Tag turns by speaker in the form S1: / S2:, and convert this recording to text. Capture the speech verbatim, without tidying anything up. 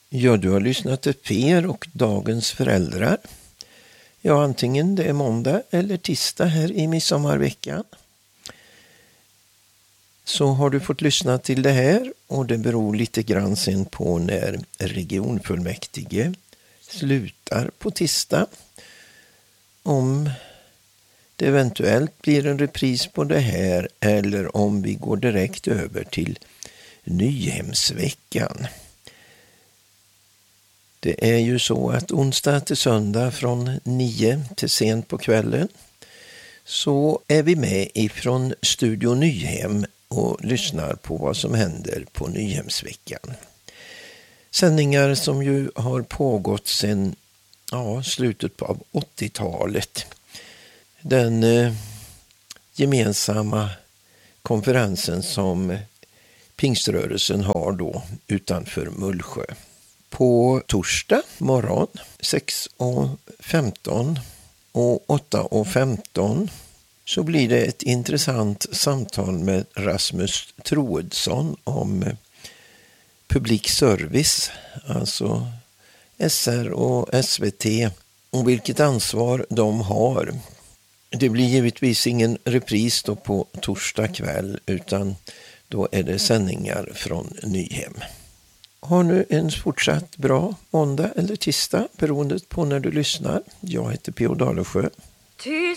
S1: Ja, du har lyssnat till Per och dagens föräldrar. Ja, antingen det är måndag eller tisdag här i midsommarveckan. Så har du fått lyssna till det här, och det beror lite grann sen på när regionfullmäktige slutar på tisdag. Om det eventuellt blir en repris på det här eller om vi går direkt över till Nyhemsveckan. Det är ju så att onsdag till söndag från nio till sent på kvällen så är vi med ifrån Studio Nyhem och lyssnar på vad som händer på Nyhemsveckan. Sändningar som ju har pågått sedan ja, slutet på åttiotalet. Den eh, gemensamma konferensen som Pingströrelsen har då utanför Mullsjö. På torsdag morgon sex och femton och åtta och femton så blir det ett intressant samtal med Rasmus Troedsson om public service, alltså S R och S V T, och vilket ansvar de har. Det blir givetvis ingen repris då på torsdag kväll, utan då är det sändningar från Nyhem. Ha nu en fortsatt bra måndag eller tisdag beroende på när du lyssnar. Jag heter P O Dalesjö.
S2: Ty